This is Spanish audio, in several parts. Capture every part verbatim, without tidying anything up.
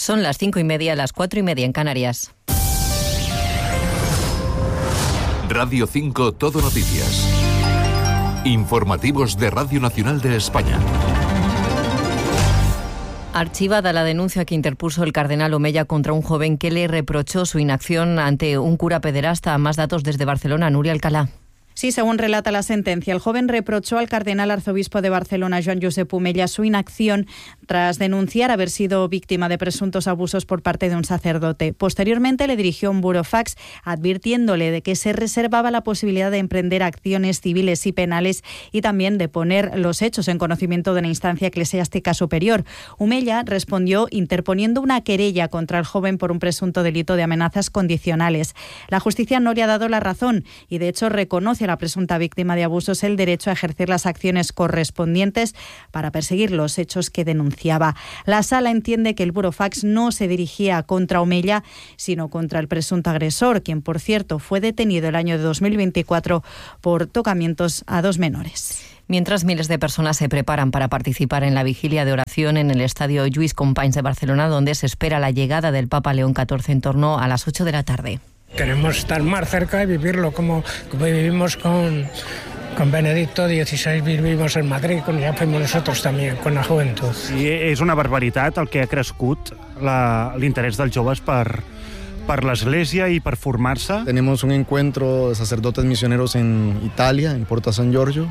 Son las cinco y media, las cuatro y media en Canarias. Radio cinco Todo Noticias. Informativos de Radio Nacional de España. Archivada la denuncia que interpuso el cardenal Omeya contra un joven que le reprochó su inacción ante un cura pederasta. Más datos desde Barcelona, Nuria Alcalá. Sí, según relata la sentencia, el joven reprochó al cardenal arzobispo de Barcelona, Joan Josep Omella, su inacción tras denunciar haber sido víctima de presuntos abusos por parte de un sacerdote. Posteriormente le dirigió un burofax advirtiéndole de que se reservaba la posibilidad de emprender acciones civiles y penales y también de poner los hechos en conocimiento de la instancia eclesiástica superior. Omella respondió interponiendo una querella contra el joven por un presunto delito de amenazas condicionales. La justicia no le ha dado la razón y, de hecho, reconoce a la presunta víctima de abusos el derecho a ejercer las acciones correspondientes para perseguir los hechos que denunciaba. La sala entiende que el burofax no se dirigía contra Omella, sino contra el presunto agresor, quien, por cierto, fue detenido el año de dos mil veinticuatro por tocamientos a dos menores. Mientras miles de personas se preparan para participar en la vigilia de oración en el estadio Lluís Companys de Barcelona, donde se espera la llegada del Papa León catorce en torno a las ocho de la tarde. Queremos estar más cerca y vivirlo como, como vivimos con, con Benedicto dieciséis, vivimos en Madrid, com ja fem nosotros también, con la juventud. I és una barbaritat el que ha crescut l'interès dels joves per, per l'Església i per formar-se. Tenemos un encuentro de sacerdotes misioneros en Italia, en Porta San Giorgio,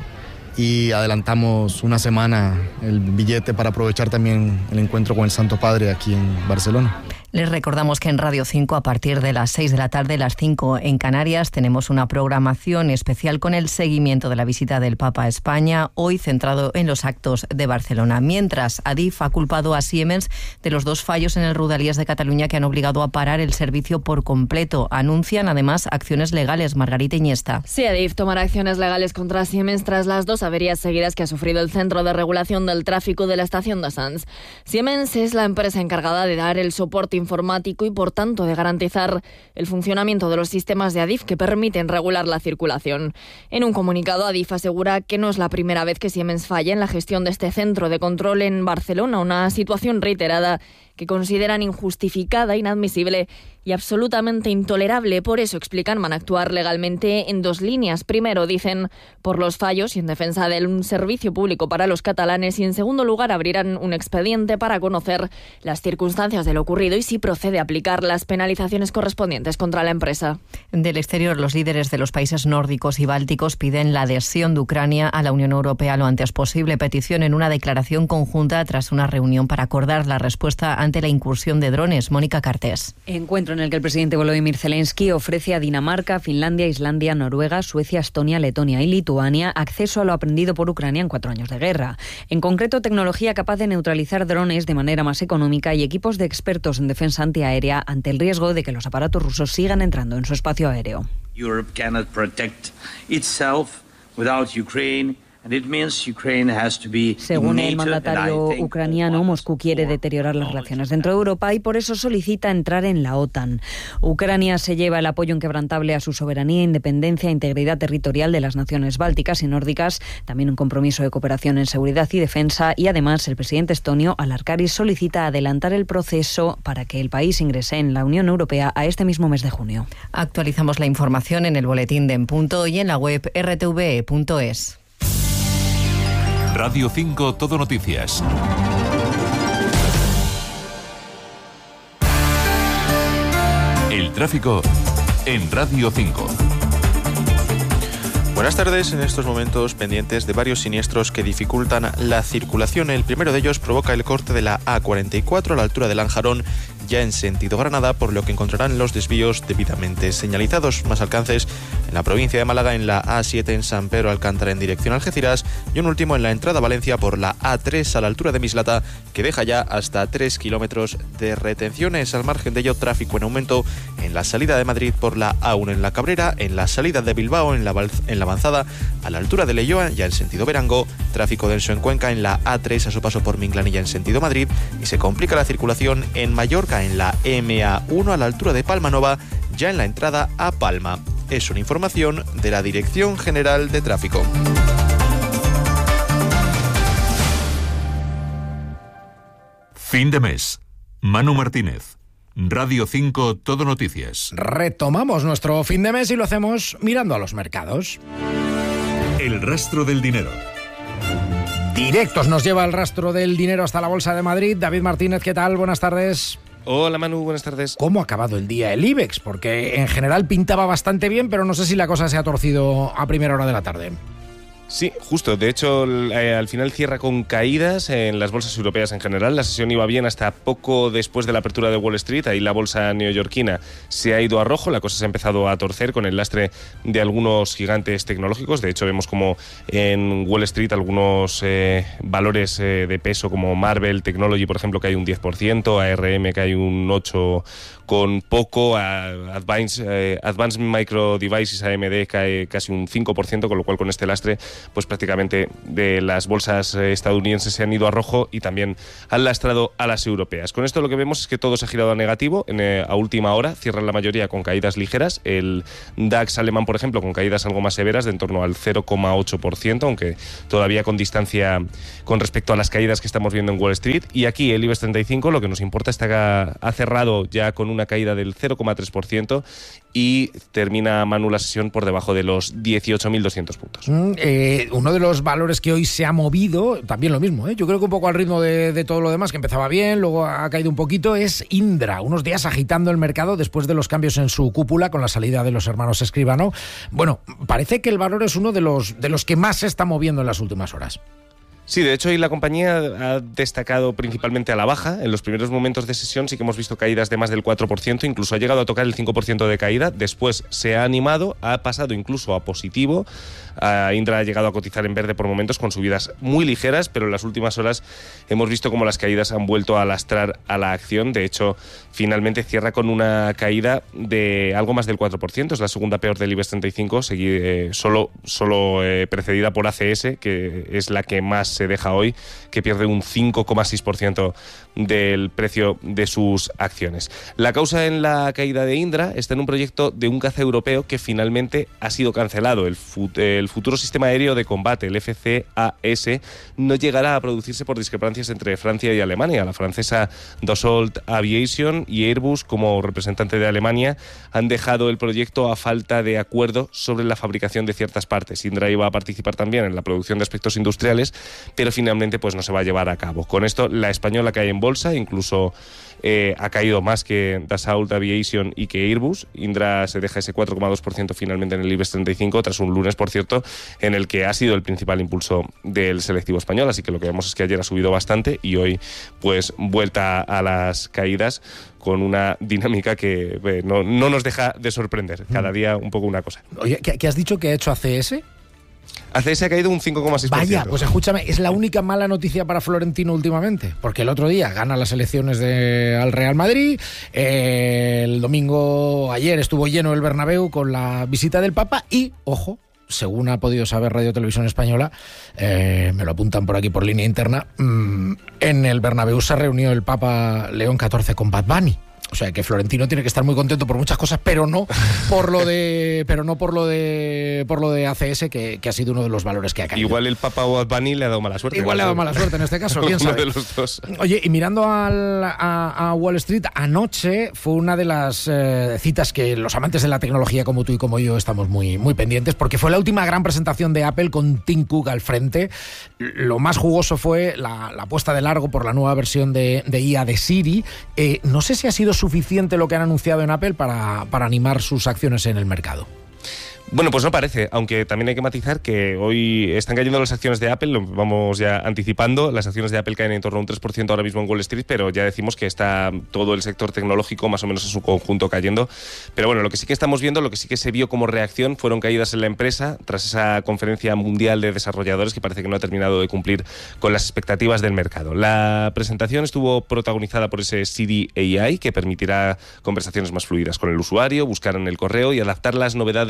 y adelantamos una semana el billete para aprovechar también el encuentro con el Santo Padre aquí en Barcelona. Les recordamos que en Radio cinco, a partir de las seis de la tarde, las cinco en Canarias, tenemos una programación especial con el seguimiento de la visita del Papa a España, hoy centrado en los actos de Barcelona. Mientras, Adif ha culpado a Siemens de los dos fallos en el Rodalies de Cataluña que han obligado a parar el servicio por completo. Anuncian, además, acciones legales. Margarita Iniesta. Sí, Adif tomará acciones legales contra Siemens tras las dos averías seguidas que ha sufrido el Centro de Regulación del Tráfico de la estación de Sants. Siemens es la empresa encargada de dar el soporte informático y, por tanto, de garantizar el funcionamiento de los sistemas de Adif que permiten regular la circulación. En un comunicado, Adif asegura que no es la primera vez que Siemens falla en la gestión de este centro de control en Barcelona, una situación reiterada que consideran injustificada, inadmisible y absolutamente intolerable. Por eso, explican, van a actuar legalmente en dos líneas. Primero, dicen, por los fallos y en defensa de un servicio público para los catalanes, y en segundo lugar, abrirán un expediente para conocer las circunstancias de lo ocurrido y si procede a aplicar las penalizaciones correspondientes contra la empresa. Del exterior, los líderes de los países nórdicos y bálticos piden la adhesión de Ucrania a la Unión Europea lo antes posible. Petición en una declaración conjunta tras una reunión para acordar la respuesta ante la incursión de drones. Mónica Cartés. Encuentro en el que el presidente Volodymyr Zelensky ofrece a Dinamarca, Finlandia, Islandia, Noruega, Suecia, Estonia, Letonia y Lituania acceso a lo aprendido por Ucrania en cuatro años de guerra. En concreto, tecnología capaz de neutralizar drones de manera más económica y equipos de expertos en defensa antiaérea ante el riesgo de que los aparatos rusos sigan entrando en su espacio aéreo. Europe cannot protect itself without Ukraine. Según el mandatario ucraniano, Moscú quiere deteriorar las relaciones dentro de Europa y por eso solicita entrar en la OTAN. Ucrania se lleva el apoyo inquebrantable a su soberanía, independencia e integridad territorial de las naciones bálticas y nórdicas, también un compromiso de cooperación en seguridad y defensa, y además el presidente estonio, Alarkaris, solicita adelantar el proceso para que el país ingrese en la Unión Europea a este mismo mes de junio. Actualizamos la información en el boletín de En Punto y en la web erre te ve punto es. Radio cinco Todo Noticias. El tráfico en Radio cinco. Buenas tardes. En estos momentos pendientes de varios siniestros que dificultan la circulación. El primero de ellos provoca el corte de la A cuarenta y cuatro a la altura de Lanjarón, ya en sentido Granada, por lo que encontrarán los desvíos debidamente señalizados. Más alcances en la provincia de Málaga, en la A siete en San Pedro Alcántara en dirección a Algeciras, y un último en la entrada a Valencia por la A tres a la altura de Mislata, que deja ya hasta tres kilómetros de retenciones. Al margen de ello, tráfico en aumento en la salida de Madrid por la A uno en la Cabrera, en la salida de Bilbao en la, en la avanzada a la altura de Leioa, ya en sentido Verango, tráfico denso en Cuenca en la A tres a su paso por Minglanilla en sentido Madrid, y se complica la circulación en Mallorca en la eme a uno a la altura de Palmanova, ya en la entrada a Palma. Es una información de la Dirección General de Tráfico. Fin de mes. Manu Martínez, Radio cinco Todo Noticias. Retomamos nuestro fin de mes y lo hacemos mirando a los mercados. El rastro del dinero. Directos nos lleva el rastro del dinero hasta la Bolsa de Madrid. David Martínez, ¿qué tal? Buenas tardes. Hola Manu, buenas tardes. ¿Cómo ha acabado el día el IBEX? Porque en general pintaba bastante bien, pero no sé si la cosa se ha torcido a primera hora de la tarde. Sí, justo. De hecho, eh, al final cierra con caídas en las bolsas europeas en general. La sesión iba bien hasta poco después de la apertura de Wall Street. Ahí la bolsa neoyorquina se ha ido a rojo. La cosa se ha empezado a torcer con el lastre de algunos gigantes tecnológicos. De hecho, vemos como en Wall Street algunos eh, valores eh, de peso como Marvell Technology, por ejemplo, que hay un diez por ciento, A R M que hay un ocho por ciento con poco, Advanced, eh, Advanced Micro Devices, A M D, cae casi un cinco por ciento, con lo cual con este lastre pues prácticamente de las bolsas estadounidenses se han ido a rojo y también han lastrado a las europeas. Con esto lo que vemos es que todo se ha girado a negativo en, eh, a última hora, cierran la mayoría con caídas ligeras, el DAX alemán por ejemplo con caídas algo más severas de en torno al cero coma ocho por ciento, aunque todavía con distancia con respecto a las caídas que estamos viendo en Wall Street, y aquí el IBEX treinta y cinco lo que nos importa es que ha cerrado ya con una caída del cero coma tres por ciento y termina, Manu, la sesión por debajo de los dieciocho mil doscientos puntos. Mm, eh, uno de los valores que hoy se ha movido, también lo mismo, ¿eh? yo creo que un poco al ritmo de, de todo lo demás, que empezaba bien, luego ha caído un poquito, es Indra, unos días agitando el mercado después de los cambios en su cúpula con la salida de los hermanos Escribano. Bueno, parece que el valor es uno de los, de los que más se está moviendo en las últimas horas. Sí, de hecho hoy la compañía ha destacado principalmente a la baja. En los primeros momentos de sesión sí que hemos visto caídas de más del cuatro por ciento, incluso ha llegado a tocar el cinco por ciento de caída, después se ha animado, ha pasado incluso a positivo. Uh, Indra ha llegado a cotizar en verde por momentos con subidas muy ligeras, pero en las últimas horas hemos visto como las caídas han vuelto a lastrar a la acción. De hecho, finalmente cierra con una caída de algo más del cuatro por ciento, es la segunda peor del IBEX treinta y cinco, seguid, eh, solo, solo eh, precedida por A C S, que es la que más se deja hoy, que pierde un cinco coma seis por ciento del precio de sus acciones. La causa en la caída de Indra está en un proyecto de un caza europeo que finalmente ha sido cancelado. El, fut- el futuro sistema aéreo de combate, el F C A S, no llegará a producirse por discrepancias entre Francia y Alemania. La francesa Dassault Aviation y Airbus, como representante de Alemania, han dejado el proyecto a falta de acuerdo sobre la fabricación de ciertas partes. Indra iba a participar también en la producción de aspectos industriales, pero finalmente pues no se va a llevar a cabo. Con esto la española cae en bolsa, incluso eh, ha caído más que Dassault Aviation y que Airbus. Indra se deja ese cuatro coma dos por ciento finalmente en el IBEX treinta y cinco, tras un lunes, por cierto, en el que ha sido el principal impulso del selectivo español, así que lo que vemos es que ayer ha subido bastante y hoy pues vuelta a las caídas con una dinámica que eh, no, no nos deja de sorprender, cada día un poco una cosa. Oye, ¿qué, qué has dicho que ha hecho A C S? A C S ha caído un cinco coma seis por ciento. Vaya, pues escúchame, es la única mala noticia para Florentino últimamente, porque el otro día gana las elecciones de, al Real Madrid, eh, el domingo, ayer estuvo lleno el Bernabéu con la visita del Papa y, ojo, según ha podido saber Radio Televisión Española, eh, me lo apuntan por aquí por línea interna, mmm, en el Bernabéu se reunió el Papa León catorce con Bad Bunny. O sea, que Florentino tiene que estar muy contento por muchas cosas, pero no por lo de, pero no por lo de, por lo de A C S, que, que ha sido uno de los valores que ha caído. Igual el Papa o Bad Bunny le ha dado mala suerte. Igual le ha dado mala suerte en este caso, quién sabe. Uno de los dos. Oye, y mirando al, a, a Wall Street, anoche fue una de las eh, citas que los amantes de la tecnología como tú y como yo estamos muy, muy pendientes, porque fue la última gran presentación de Apple con Tim Cook al frente. Lo más jugoso fue la, la puesta de largo por la nueva versión de, de I A de Siri. Eh, no sé si ha sido suficiente lo que han anunciado en Apple para, para animar sus acciones en el mercado. Bueno, pues no parece, aunque también hay que matizar que hoy están cayendo las acciones de Apple, lo vamos ya anticipando, las acciones de Apple caen en torno a un tres por ciento ahora mismo en Wall Street, pero ya decimos que está todo el sector tecnológico más o menos en su conjunto cayendo. Pero bueno, lo que sí que estamos viendo, lo que sí que se vio como reacción fueron caídas en la empresa tras esa conferencia mundial de desarrolladores que parece que no ha terminado de cumplir con las expectativas del mercado. La presentación estuvo protagonizada por ese Siri A I que permitirá conversaciones más fluidas con el usuario, buscar en el correo y adaptar las novedades de inteligencia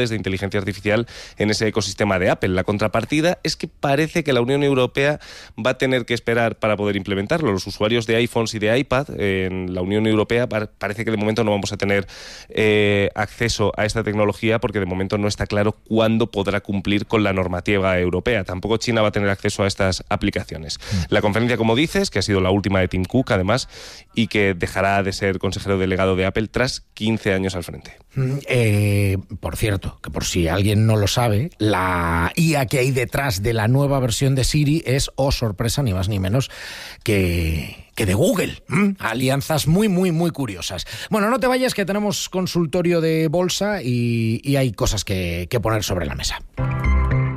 inteligencia artificial en ese ecosistema de Apple. La contrapartida es que parece que la Unión Europea va a tener que esperar para poder implementarlo. Los usuarios de iPhones y de iPad en la Unión Europea parece que de momento no vamos a tener eh, acceso a esta tecnología porque de momento no está claro cuándo podrá cumplir con la normativa europea. Tampoco China va a tener acceso a estas aplicaciones. La conferencia, como dices, que ha sido la última de Tim Cook, además, y que dejará de ser consejero delegado de Apple tras quince años al frente. Eh, por cierto, que por si alguien no lo sabe, la I A que hay detrás de la nueva versión de Siri es, oh sorpresa, ni más ni menos que, que de Google. ¿Mm? Alianzas muy, muy, muy curiosas. Bueno, no te vayas, que tenemos consultorio de bolsa y, y hay cosas que, que poner sobre la mesa.